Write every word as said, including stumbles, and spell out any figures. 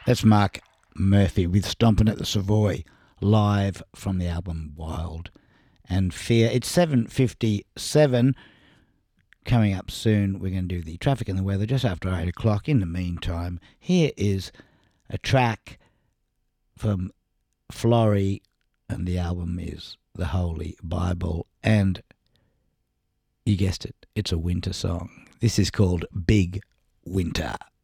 That's Mark Murphy with Stompin' at the Savoy, live from the album Wild and Fear. It's seven fifty-seven. Coming up soon, we're going to do the traffic and the weather just after eight o'clock. In the meantime, here is a track from Florrie, and the album is The Holy Bible, and you guessed it, it's a winter song. This is called Big Winter.